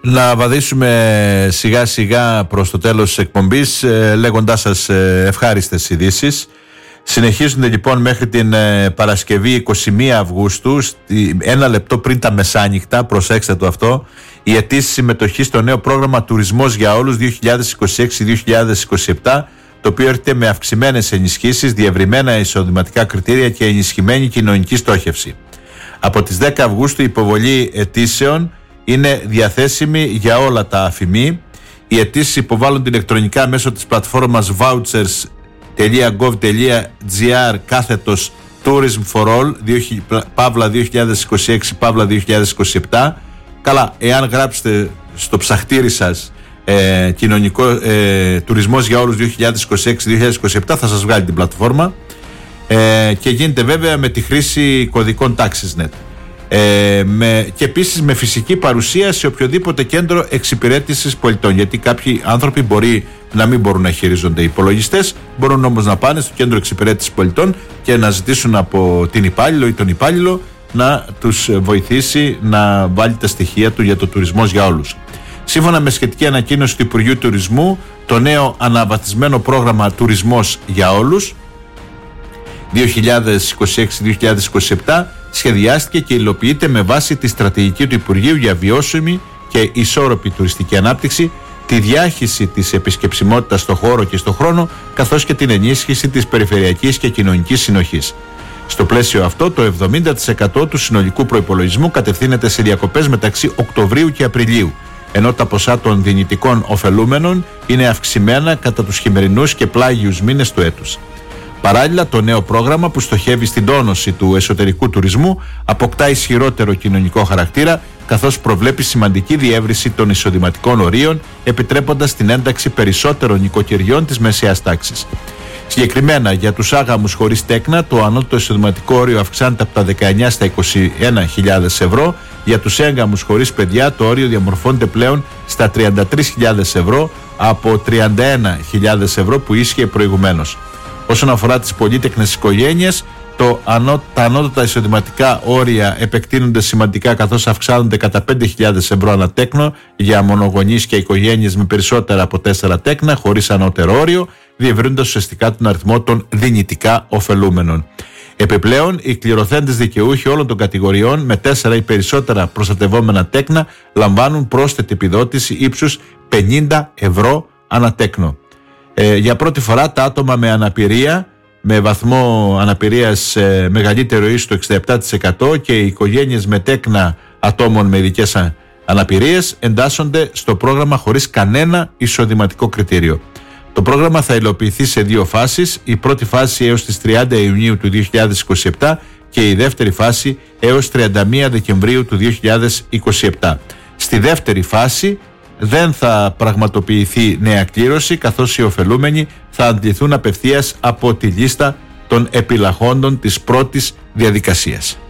Να βαδίσουμε σιγά σιγά προς το τέλος της εκπομπής, λέγοντάς σας ευχάριστες ειδήσεις. Συνεχίζονται λοιπόν μέχρι την Παρασκευή 21 Αυγούστου, ένα λεπτό πριν τα μεσάνυχτα, προσέξτε το αυτό, η αιτήσεις συμμετοχή στο νέο πρόγραμμα Τουρισμός για Όλους 2026-2027, το οποίο έρχεται με αυξημένες ενισχύσεις, διευρυμένα εισοδηματικά κριτήρια και ενισχυμένη κοινωνική στόχευση. Από τις 10 Αυγούστου η υποβολή αιτήσεων είναι διαθέσιμη για όλα τα αφημί. Οι αιτήσεις υποβάλλονται ηλεκτρονικά μέσω της πλατφόρμας vouchers.gov.gr Tourism for All Παύλα 2026-2027. Καλά, εάν γράψετε στο ψαχτήρι σας τουρισμός για όλους 2026-2027 θα σας βγάλει την πλατφόρμα, και γίνεται βέβαια με τη χρήση κωδικών TaxisNet. Και επίσης με φυσική παρουσία σε οποιοδήποτε κέντρο εξυπηρέτησης πολιτών, γιατί κάποιοι άνθρωποι μπορεί να μην μπορούν να χειρίζονται υπολογιστές, μπορούν όμως να πάνε στο κέντρο εξυπηρέτησης πολιτών και να ζητήσουν από την υπάλληλο ή τον υπάλληλο να τους βοηθήσει να βάλει τα στοιχεία του για το Τουρισμός για Όλους. Σύμφωνα με σχετική ανακοίνωση του Υπουργείου Τουρισμού, το νέο αναβαθμισμένο πρόγραμμα Τουρισμός για Όλους 2026-2027 σχεδιάστηκε και υλοποιείται με βάση τη στρατηγική του Υπουργείου για βιώσιμη και ισόρροπη τουριστική ανάπτυξη, τη διάχυση της επισκεψιμότητας στο χώρο και στο χρόνο, καθώς και την ενίσχυση της περιφερειακής και κοινωνικής συνοχής. Στο πλαίσιο αυτό, το 70% του συνολικού προϋπολογισμού κατευθύνεται σε διακοπές μεταξύ Οκτωβρίου και Απριλίου, ενώ τα ποσά των δυνητικών ωφελούμενων είναι αυξημένα κατά τους χειμερινούς και πλάγιους μήνες του έτους. Παράλληλα, το νέο πρόγραμμα, που στοχεύει στην τόνωση του εσωτερικού τουρισμού, αποκτά ισχυρότερο κοινωνικό χαρακτήρα, καθώς προβλέπει σημαντική διεύρυνση των εισοδηματικών ορίων, επιτρέποντας την ένταξη περισσότερων νοικοκυριών της μεσαίας τάξης. Συγκεκριμένα, για τους άγαμους χωρίς τέκνα, το ανώτατο εισοδηματικό όριο αυξάνεται από τα 19 στα 21.000 ευρώ. Για τους έγγαμους χωρίς παιδιά, το όριο διαμορφώνεται πλέον στα 33.000 ευρώ από 31.000 ευρώ που ίσχυε προηγουμένως. Όσον αφορά τις πολύτεκνες οικογένειες, τα ανώτατα εισοδηματικά όρια επεκτείνονται σημαντικά, καθώς αυξάνονται κατά 5.000 ευρώ ανά τέκνο για μονογονείς και οικογένειες με περισσότερα από 4 τέκνα χωρίς ανώτερο όριο, διευρύνοντας ουσιαστικά τον αριθμό των δυνητικά ωφελούμενων. Επιπλέον, οι κληρωθέντες δικαιούχοι όλων των κατηγοριών με 4 ή περισσότερα προστατευόμενα τέκνα λαμβάνουν πρόσθετη επιδότηση ύψους 50 ευρώ ανά τέκνο. Για πρώτη φορά τα άτομα με αναπηρία, με βαθμό αναπηρίας μεγαλύτερο ή στο 67% και οι οικογένειες με τέκνα ατόμων με ειδικές αναπηρίες εντάσσονται στο πρόγραμμα χωρίς κανένα εισοδηματικό κριτήριο. Το πρόγραμμα θα υλοποιηθεί σε 2 φάσεις, η πρώτη φάση έως τις 30 Ιουνίου του 2027 και η δεύτερη φάση έως 31 Δεκεμβρίου του 2027. Στη δεύτερη φάση δεν θα πραγματοποιηθεί νέα κλήρωση, καθώς οι ωφελούμενοι θα αντληθούν απευθείας από τη λίστα των επιλαχόντων της πρώτης διαδικασίας.